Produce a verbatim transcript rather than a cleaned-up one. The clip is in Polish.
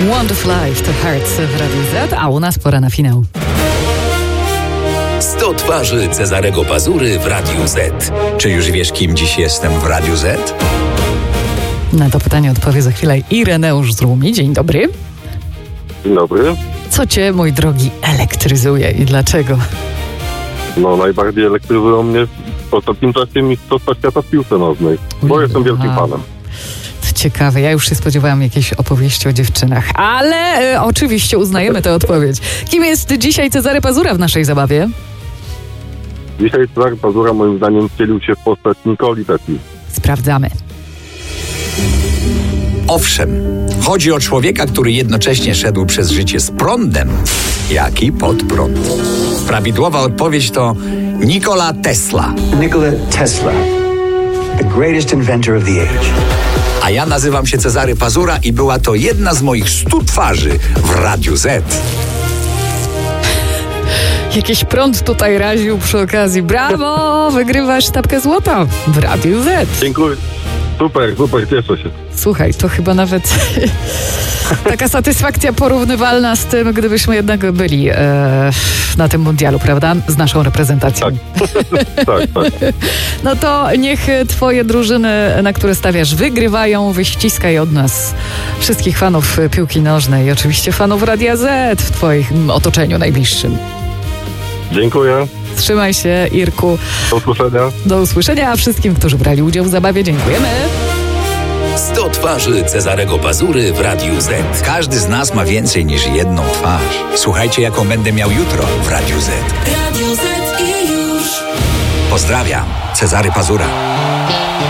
Wonderful Life to Hearts w Radiu Z, a u nas pora na finał. sto twarzy Cezarego Pazury w Radiu Z. Czy już wiesz, kim dziś jestem w Radiu Z? Na to pytanie odpowie za chwilę Ireneusz z Rumi. Dzień dobry. Dzień dobry. Co cię, mój drogi, elektryzuje i dlaczego? No najbardziej elektryzują mnie w ostatnim czasie Mistrzostwa Świata w piłce nożnej, bo Ujej, jestem wielkim a. fanem. To ciekawe, ja już się spodziewałam jakiejś opowieści o dziewczynach, ale e, oczywiście uznajemy tę odpowiedź. Kim jest dzisiaj Cezary Pazura w naszej zabawie? Dzisiaj Cezary Pazura moim zdaniem wcielił się w postać Nikoli Tesli. Sprawdzamy. Owszem, chodzi o człowieka, który jednocześnie szedł przez życie z prądem, jak i pod prąd. Prawidłowa odpowiedź to Nikola Tesla. Nikola Tesla, the greatest inventor of the age. A ja nazywam się Cezary Pazura i była to jedna z moich stu twarzy w Radiu Z. Jakiś prąd tutaj raził przy okazji. Brawo! Wygrywasz sztabkę złota w Radiu Z. Dziękuję. Super, super, cieszę się. Słuchaj, to chyba nawet taka satysfakcja porównywalna z tym, gdybyśmy jednak byli e, na tym mundialu, prawda? Z naszą reprezentacją. Tak, tak, tak. No to niech twoje drużyny, na które stawiasz, wygrywają. Wyściskaj od nas wszystkich fanów piłki nożnej i oczywiście fanów Radia Z w twoim otoczeniu najbliższym. Dziękuję. Trzymaj się, Irku. Do usłyszenia. Do usłyszenia, a wszystkim, którzy brali udział w zabawie, dziękujemy. sto twarzy Cezarego Pazury w Radiu Z. Każdy z nas ma więcej niż jedną twarz. Słuchajcie, jaką będę miał jutro w Radiu Z. Radio Z i już. Pozdrawiam, Cezary Pazura.